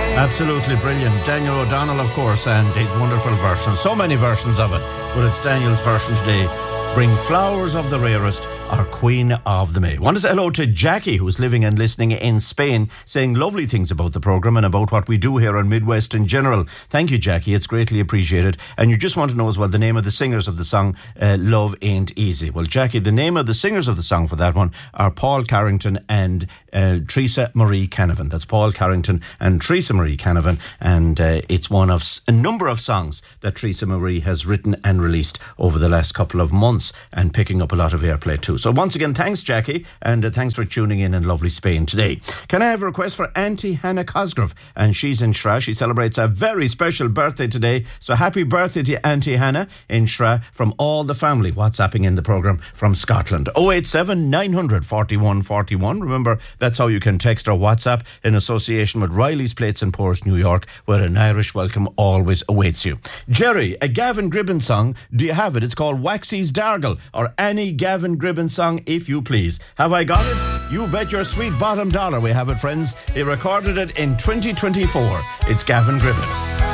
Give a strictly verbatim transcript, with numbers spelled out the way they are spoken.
Absolutely brilliant. Daniel O'Donnell, of course, and his wonderful version. So many versions of it, but it's Daniel's version today. Bring flowers of the rarest, our Queen of the May. Want to say hello to Jackie, who's living and listening in Spain, saying lovely things about the programme and about what we do here on Midwest in general. Thank you, Jackie. It's greatly appreciated. And you just want to know as well the name of the singers of the song, uh, Love Ain't Easy. Well, Jackie, the name of the singers of the song for that one are Paul Carrington and uh, Teresa Marie Canavan. That's Paul Carrington and Teresa Marie Canavan. And uh, it's one of a number of songs that Teresa Marie has written and released over the last couple of months, and picking up a lot of airplay too. So once again, thanks, Jackie, and uh, thanks for tuning in in lovely Spain today. Can I have a request for Auntie Hannah Cosgrove? And she's in Shra. She celebrates a very special birthday today. So happy birthday to Auntie Hannah in Shra from all the family. WhatsApping in the programme from Scotland. oh eight seven, nine hundred, forty-one forty-one. Remember, that's how you can text or WhatsApp in association with Riley's Plates and Pours, New York, where an Irish welcome always awaits you. Jerry, a Gavin Gribben song. Do you have it? It's called Waxy's Dargle, or any Gavin Gribben song, if you please. Have I got it? You bet your sweet bottom dollar we have it, friends. He recorded it in twenty twenty-four. It's Gavin Gribben.